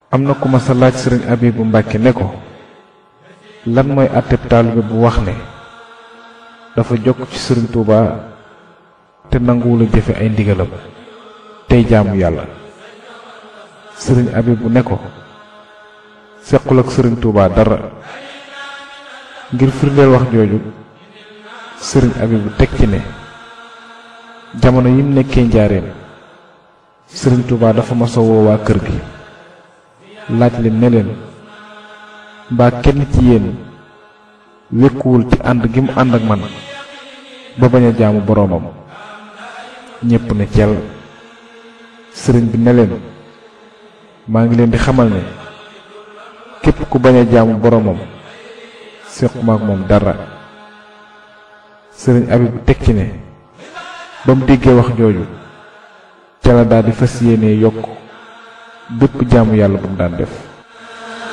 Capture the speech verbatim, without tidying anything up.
am na ku ma sa laaj sëriñ Abibu Mbàkke ne ko lan mooy àtteb taalibe bu wax ne dafa jokk ci sëriñ Tuuba te nanguwula jëfe ay ndigalam tey jaamu yàlla. sëriñ Abibu ne ko sequl ak sëriñ Tuuba dara. ngir firndeel wax jooju sëriñ Abibu teg ci ne jamono yim nekkee njaareem sëriñ Tuuba dafa masa woo waa kër gi laaj leen ne leen mbaa kenn ci yéen wékkuwul ci ànd gi mu ànd ak man ba bañ a jaamu boroomam. ñépp ne cel. sëriñ bi ne leen maa ngi leen di xamal ne képp ku bañ a jaamu boroomam séquma ak moom dara. sëriñ Abibu teg ci ne ba mu déggee wax jooju ca la daal di fas yéene yokk bépp jaamu yàlla bu mu daan def.